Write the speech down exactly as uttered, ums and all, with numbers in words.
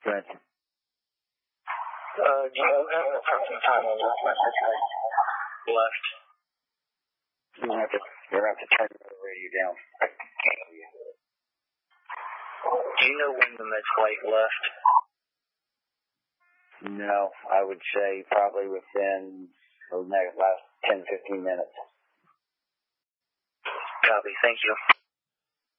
Good. Uh, do you have an approximate time on what my situation left? You're going to have to, you're going to have to turn the radio down. I can't hear you. Do you know when the next flight left? No, I would say probably within the next last ten, fifteen minutes. Copy. Thank you.